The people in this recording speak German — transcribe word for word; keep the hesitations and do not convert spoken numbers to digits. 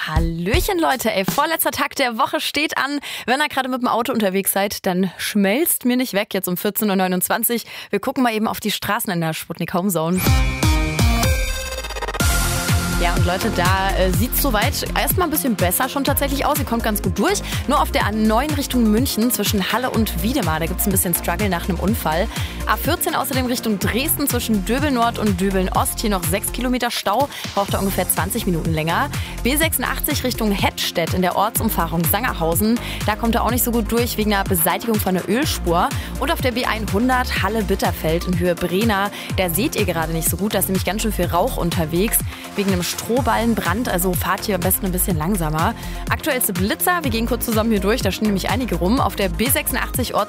Hallöchen Leute, ey, vorletzter Tag der Woche steht an. Wenn ihr gerade mit dem Auto unterwegs seid, dann schmelzt mir nicht weg, jetzt um vierzehn Uhr neunundzwanzig. Wir gucken mal eben auf die Straßen in der Sputnik Home Zone. Ja, und Leute, da äh, sieht es soweit erstmal ein bisschen besser schon tatsächlich aus. Ihr kommt ganz gut durch. Nur auf der A neun Richtung München zwischen Halle und Wiedemar, da gibt es ein bisschen Struggle nach einem Unfall. A vierzehn außerdem Richtung Dresden zwischen Döbeln Nord und Döbeln Ost. Hier noch sechs Kilometer Stau, braucht da ungefähr zwanzig Minuten länger. B sechsundachtzig Richtung Hettstedt in der Ortsumfahrung Sangerhausen. Da kommt er auch nicht so gut durch wegen einer Beseitigung von einer Ölspur. Und auf der B hundert Halle-Bitterfeld in Höhe Brena, da seht ihr gerade nicht so gut. Da ist nämlich ganz schön viel Rauch unterwegs wegen einem Strohballenbrand, also fahrt hier am besten ein bisschen langsamer. Aktuellste Blitzer, wir gehen kurz zusammen hier durch, da stehen nämlich einige rum. Auf der B sechsundachtzig Orts